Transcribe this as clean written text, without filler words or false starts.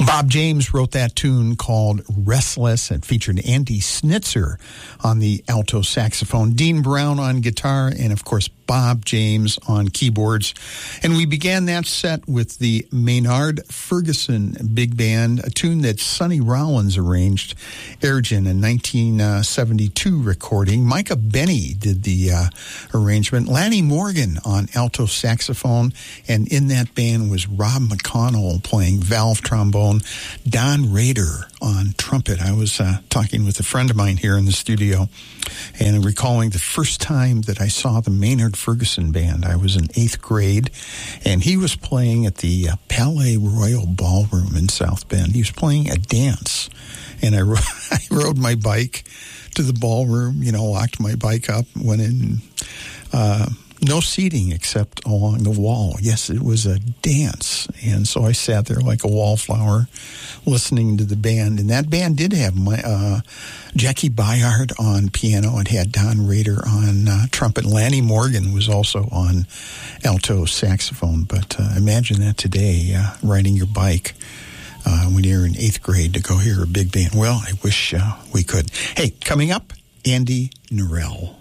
Bob James wrote that tune called Restless. It featured Andy Snitzer on the alto saxophone, Dean Brown on guitar, and of course Bob James on keyboards. And we began that set with the Maynard Ferguson Big Band, a tune that Sonny Rollins arranged, Airgen, in 1972 recording. Micah Benny did the arrangement. Lanny Morgan on alto saxophone, and in that band was Rob McConnell playing valve trombone, Don Rader on trumpet. I was talking with a friend of mine here in the studio and recalling the first time that I saw the Maynard Ferguson Band. I was in 8th grade, and he was playing at the Palais Royal Ballroom in South Bend. He was playing a dance, and I rode my bike to the ballroom, locked my bike up, went in, no seating except along the wall. Yes, it was a dance. And so I sat there like a wallflower listening to the band. And that band did have Jackie Byard on piano. It had Don Rader on trumpet. Lanny Morgan was also on alto saxophone. But imagine that today, riding your bike when you're in 8th grade to go hear a big band. Well, I wish we could. Hey, coming up, Andy Narell.